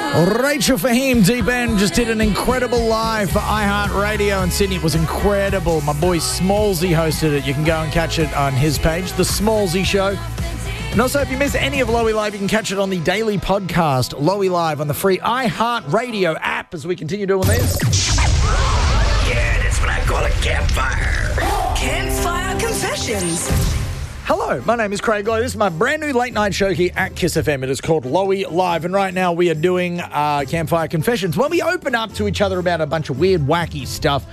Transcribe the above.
Rachel Fahim, Deep End, just did an incredible live for iHeartRadio in Sydney. It was incredible. My boy Smallsy hosted it. You can go and catch it on his page, The Smallsy Show. And also, if you miss any of Lowy Live, you can catch it on the daily podcast, Lowy Live, on the free iHeartRadio app as we continue doing this. Yeah, that's what I call a campfire. Campfire Confessions. Hello, my name is Craig Lowe. This is my brand new late night show here at Kiss FM. It is called Lowy Live, and right now we are doing Campfire Confessions, where we open up to each other about a bunch of weird, wacky stuff